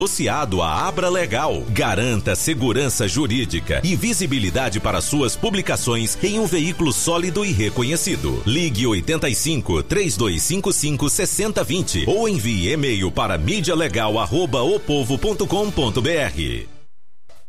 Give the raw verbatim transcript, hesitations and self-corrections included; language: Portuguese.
Associado à Abra Legal. Garanta segurança jurídica e visibilidade para suas publicações em um veículo sólido e reconhecido. Ligue oitenta e cinco, três dois cinco cinco, seis zero dois zero ou envie e-mail para mídia legal arroba o povo ponto com ponto br.